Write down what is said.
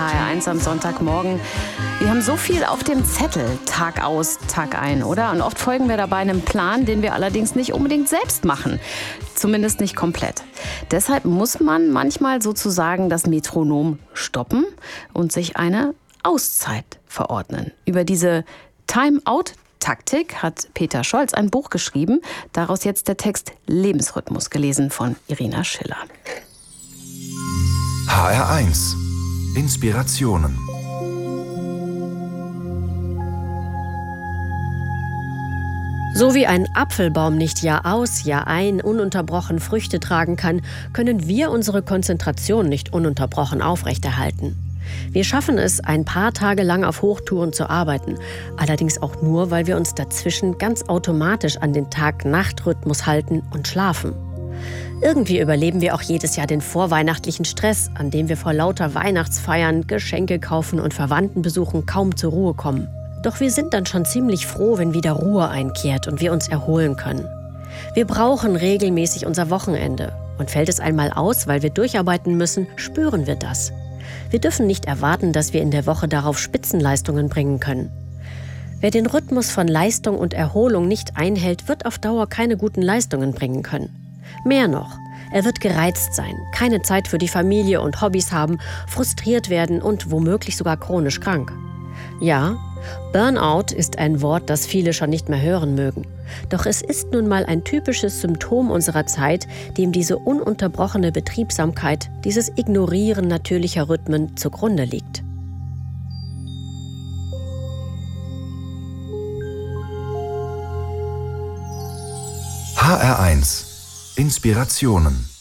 HR1 am Sonntagmorgen. Wir haben so viel auf dem Zettel, Tag aus, Tag ein, oder? Und oft folgen wir dabei einem Plan, den wir allerdings nicht unbedingt selbst machen. Zumindest nicht komplett. Deshalb muss man manchmal sozusagen das Metronom stoppen und sich eine Auszeit verordnen. Über diese Time-Out-Taktik hat Peter Scholz ein Buch geschrieben. Daraus jetzt der Text Lebensrhythmus, gelesen von Irina Schiller. HR1 Inspirationen. So wie ein Apfelbaum nicht Jahr aus, Jahr ein ununterbrochen Früchte tragen kann, können wir unsere Konzentration nicht ununterbrochen aufrechterhalten. Wir schaffen es, ein paar Tage lang auf Hochtouren zu arbeiten, allerdings auch nur, weil wir uns dazwischen ganz automatisch an den Tag-Nacht-Rhythmus halten und schlafen. Irgendwie überleben wir auch jedes Jahr den vorweihnachtlichen Stress, an dem wir vor lauter Weihnachtsfeiern, Geschenke kaufen und Verwandtenbesuchen kaum zur Ruhe kommen. Doch wir sind dann schon ziemlich froh, wenn wieder Ruhe einkehrt und wir uns erholen können. Wir brauchen regelmäßig unser Wochenende. Und fällt es einmal aus, weil wir durcharbeiten müssen, spüren wir das. Wir dürfen nicht erwarten, dass wir in der Woche darauf Spitzenleistungen bringen können. Wer den Rhythmus von Leistung und Erholung nicht einhält, wird auf Dauer keine guten Leistungen bringen können. Mehr noch, er wird gereizt sein, keine Zeit für die Familie und Hobbys haben, frustriert werden und womöglich sogar chronisch krank. Ja, Burnout ist ein Wort, das viele schon nicht mehr hören mögen. Doch es ist nun mal ein typisches Symptom unserer Zeit, dem diese ununterbrochene Betriebsamkeit, dieses Ignorieren natürlicher Rhythmen zugrunde liegt. HR1 Inspirationen.